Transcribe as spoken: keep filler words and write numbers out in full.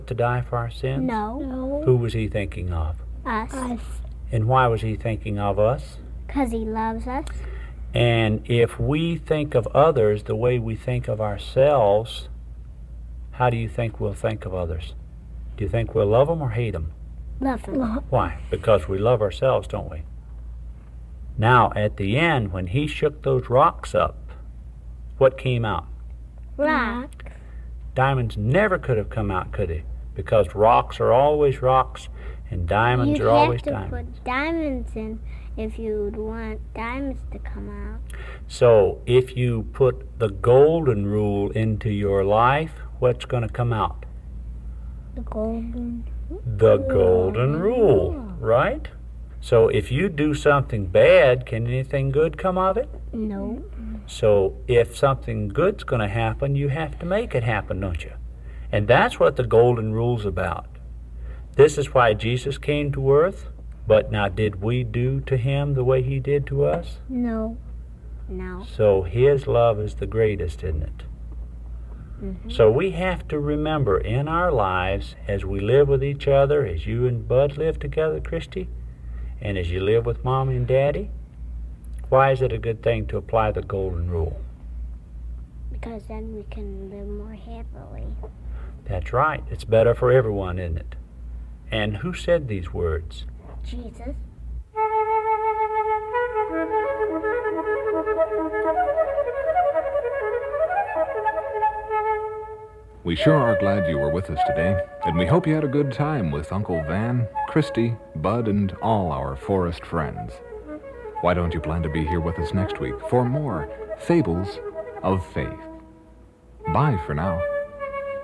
to die for our sins? No. No. Who was he thinking of? Us. Us. And why was he thinking of us? Because he loves us. And if we think of others the way we think of ourselves, how do you think we'll think of others? Do you think we'll love them or hate them? Love him. Why? Because we love ourselves, don't we? Now, at the end, when he shook those rocks up, what came out? Rock. Diamonds never could have come out, could they? Because rocks are always rocks, and diamonds You'd are always have to diamonds. put diamonds in if you'd want diamonds to come out. So, if you put the golden rule into your life, what's going to come out? The golden. The golden rule, right? So, if you do something bad, can anything good come of it? No. So, if something good's going to happen, you have to make it happen, don't you? And that's what the golden rule's about. This is why Jesus came to earth. But now, did we do to him the way he did to us? No. No. So his love is the greatest, isn't it? Mm-hmm. So we have to remember in our lives, as we live with each other, as you and Bud live together, Christy, and as you live with Mommy and Daddy, why is it a good thing to apply the golden rule? Because then we can live more happily. That's right. It's better for everyone, isn't it? And who said these words? Jesus. We sure are glad you were with us today, and we hope you had a good time with Uncle Van, Christy, Bud, and all our forest friends. Why don't you plan to be here with us next week for more Fables of Faith? Bye for now.